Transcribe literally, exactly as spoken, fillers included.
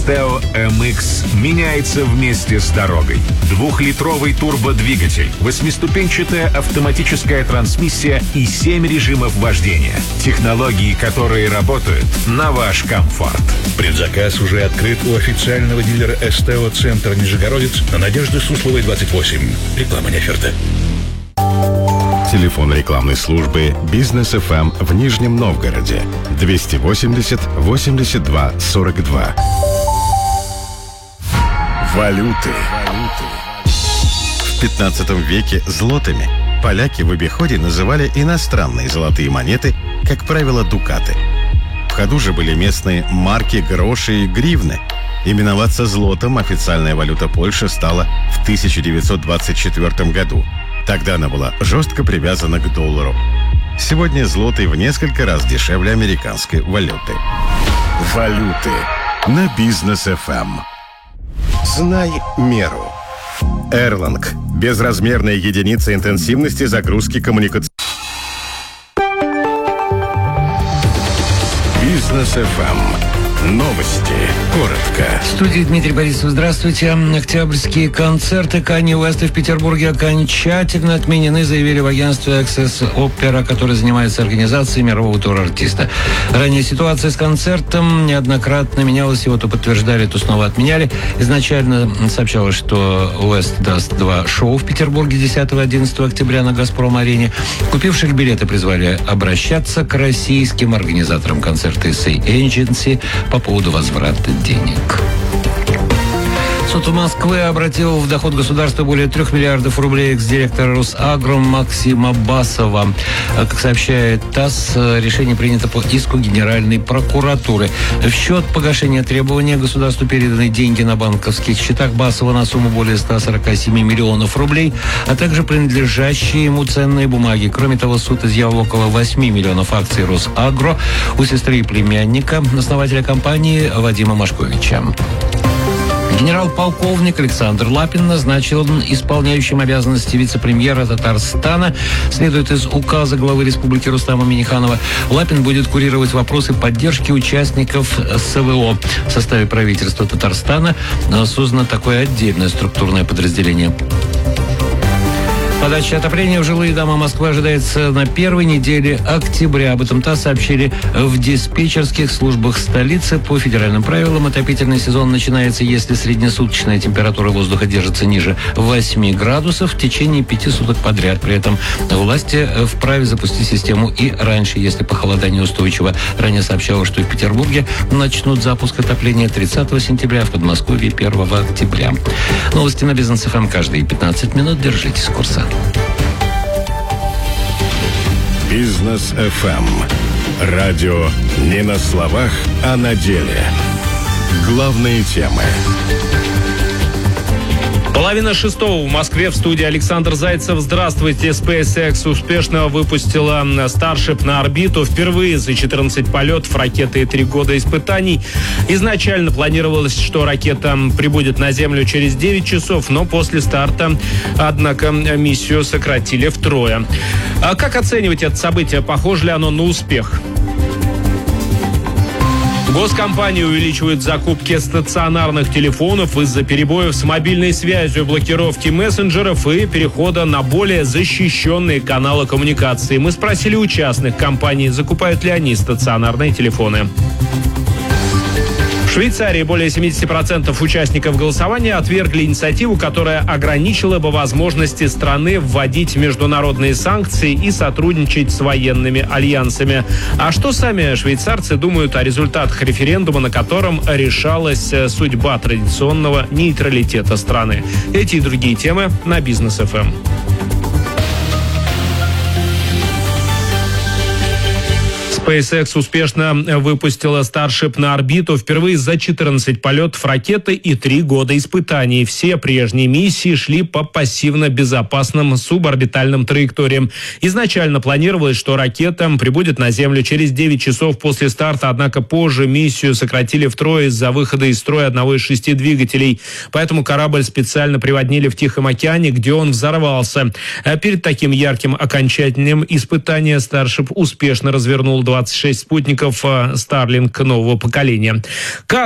Esteo эм икс меняется вместе с дорогой. Двухлитровый турбодвигатель, восьмиступенчатая автоматическая трансмиссия и семь режимов вождения. Технологии, которые работают на ваш комфорт. Предзаказ уже открыт у официального дилера Esteo Центр Нижегородец на Надежды Сусловой, двадцать восемь. Реклама не оферта. Телефон рекламной службы «Бизнес эф эм» в Нижнем Новгороде двести восемьдесят восемьдесят два сорок два. Валюты. В пятнадцатом веке злотами поляки в обиходе называли иностранные золотые монеты, как правило, дукаты. В ходу же были местные марки, гроши и гривны. Именоваться злотом официальная валюта Польши стала в тысяча девятьсот двадцать четвёртом году. Тогда она была жестко привязана к доллару. Сегодня злотый в несколько раз дешевле американской валюты. Валюты на Бизнес эф эм. Знай меру. Erlang – безразмерная единица интенсивности загрузки коммуникации. Бизнес эф эм. Новости. Коротко. В студии Дмитрий Борисов. Здравствуйте. Октябрьские концерты Канье Уэста в Петербурге окончательно отменены, заявили в агентстве Access Opera, которое занимается организацией мирового тура артиста. Ранее ситуация с концертом неоднократно менялась, его то подтверждали, то снова отменяли. Изначально сообщалось, что Уэст даст два шоу в Петербурге десятого-одиннадцатого октября на «Газпром-арене». Купивших билеты призвали обращаться к российским организаторам концерта эс эй Agency по поводу возврата денег. Суд Москвы обратил в доход государства более трех миллиардов рублей экс-директора Росагро Максима Басова. Как сообщает ТАСС, решение принято по иску Генеральной прокуратуры. В счет погашения требования государству переданы деньги на банковских счетах Басова на сумму более ста сорока семи миллионов рублей, а также принадлежащие ему ценные бумаги. Кроме того, суд изъял около восьми миллионов акций Росагро у сестры и племянника основателя компании Вадима Машковича. Генерал-полковник Александр Лапин назначен исполняющим обязанности вице-премьера Татарстана. Следует из указа главы республики Рустама Минниханова. Лапин будет курировать вопросы поддержки участников эс вэ о. В составе правительства Татарстана создано такое отдельное структурное подразделение. Подача отопления в жилые дома Москвы ожидается на первой неделе октября. Об этом ТАСС сообщили в диспетчерских службах столицы. По федеральным правилам отопительный сезон начинается, если среднесуточная температура воздуха держится ниже восьми градусов в течение пяти суток подряд. При этом власти вправе запустить систему и раньше, если похолодание устойчиво. Ранее сообщалось, что в Петербурге начнут запуск отопления тридцатого сентября, в Подмосковье первого октября. Новости на Бизнес эф эм каждые пятнадцать минут. Держитесь курса. Бизнес эф эм. Радио не на словах, а на деле. Главные темы. Половина шестого в Москве, в студии Александр Зайцев. Здравствуйте. SpaceX успешно выпустила Starship на орбиту. Впервые за четырнадцать полетов ракеты и три года испытаний. Изначально планировалось, что ракета прибудет на Землю через девять часов, но после старта, однако, миссию сократили втрое. А как оценивать это событие? Похоже ли оно на успех? Госкомпании увеличивают закупки стационарных телефонов из-за перебоев с мобильной связью, блокировки мессенджеров и перехода на более защищенные каналы коммуникации. Мы спросили у частных компаний, закупают ли они стационарные телефоны. В Швейцарии более семьдесят процентов участников голосования отвергли инициативу, которая ограничила бы возможности страны вводить международные санкции и сотрудничать с военными альянсами. А что сами швейцарцы думают о результатах референдума, на котором решалась судьба традиционного нейтралитета страны? Эти и другие темы на Бизнес эф эм. SpaceX успешно выпустила Starship на орбиту. Впервые за четырнадцать полетов ракеты и три года испытаний. Все прежние миссии шли по пассивно-безопасным суборбитальным траекториям. Изначально планировалось, что ракета прибудет на Землю через девять часов после старта, однако позже миссию сократили втрое из-за выхода из строя одного из шести двигателей. Поэтому корабль специально приводнили в Тихом океане, где он взорвался. А перед таким ярким окончательным испытанием Starship успешно развернул двадцать шесть спутников Starlink нового поколения. Как